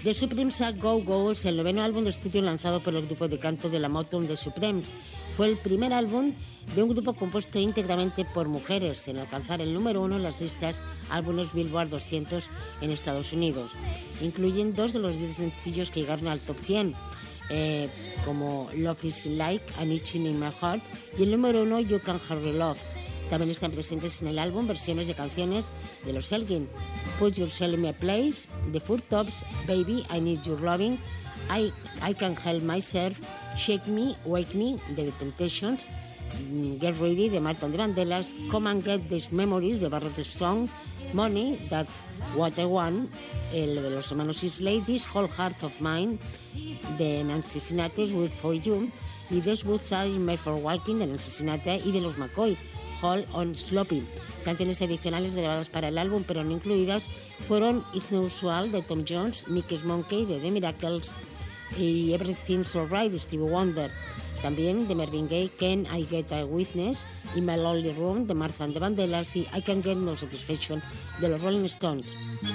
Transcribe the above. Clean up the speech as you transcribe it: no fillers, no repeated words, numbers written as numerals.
The Supremes a Go Go es el noveno álbum de estudio lanzado por el grupo de canto de la Motown The Supremes. Fue el primer álbum de un grupo compuesto íntegramente por mujeres en alcanzar el número 1 en las listas álbumes Billboard 200 en Estados Unidos. Incluyen 2 de los 10 sencillos que llegaron al top 100, como Love is Like an Itching in My Heart y el número 1 You Can Hurry Love. También están presentes en el álbum versiones de canciones de los Elgin, Put Yourself in My Place, The Four Tops, Baby, I Need Your Loving, I Can't Help Myself, Shake Me, Wake Me, de The Temptations, Get Ready, de Martin de Vandellas, Come and Get These Memories, de Barrett Song, Money, That's What I Want, el de los hermanos Ladies, Whole Heart of Mine, de Nancy Sinatra, Wait for You, y This Woodside Made for Walking, de Nancy Sinatra y de los McCoy, Hold on Sloppy. Canciones adicionales grabadas para el álbum pero no incluidas fueron It's Unusual de Tom Jones, Mickey's Monkey de The Miracles y Everything's Alright de Stevie Wonder. También de Marvin Gaye, Can I Get a Witness y My Lonely Room de Martha and the Vandellas y I Can Get No Satisfaction de los Rolling Stones.